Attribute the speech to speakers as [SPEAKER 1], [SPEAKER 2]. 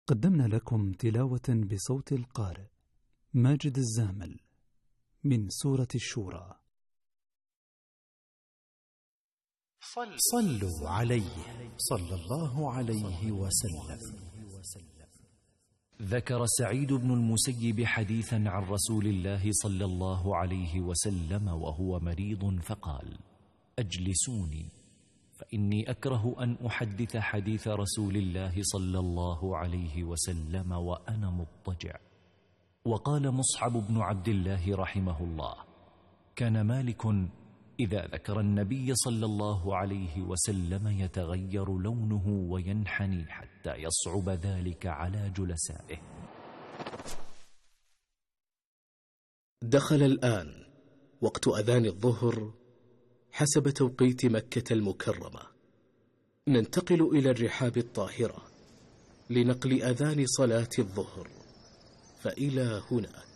[SPEAKER 1] قدمنا لكم تلاوة بصوت القارئ ماجد الزامل من سورة الشورى.
[SPEAKER 2] صلوا عليه صلى الله عليه وسلم.
[SPEAKER 3] ذكر سعيد بن المسيب حديثا عن رسول الله صلى الله عليه وسلم وهو مريض فقال: أجلسوني فإني أكره أن أحدث حديث رسول الله صلى الله عليه وسلم وأنا مضطجع. وقال مصعب بن عبد الله رحمه الله: كان مالك إذا ذكر النبي صلى الله عليه وسلم يتغير لونه وينحني حتى يصعب ذلك على جلسائه.
[SPEAKER 2] دخل الآن وقت أذان الظهر حسب توقيت مكة المكرمة. ننتقل إلى الرحاب الطاهرة لنقل أذان صلاة الظهر، فإلى هنا